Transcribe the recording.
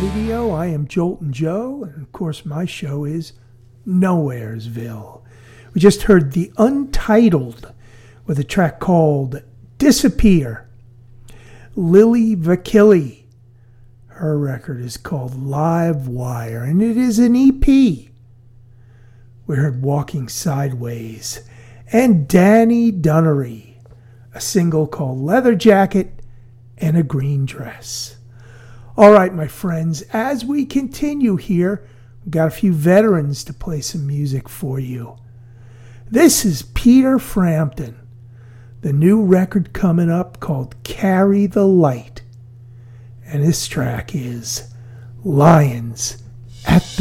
Radio. I am Joltin' Joe, and of course my show is Nowheresville. We just heard The Untitled with a track called Disappear. Lily Vakili, her record is called Live Wire, and it is an EP. We heard Walking Sideways, and Danny Dunnery, a single called Leather Jacket and a Green Dress. All right, my friends, as we continue here, we've got a few veterans to play some music for you. This is Peter Frampton, the new record coming up called Carry the Light. And this track is Lions at the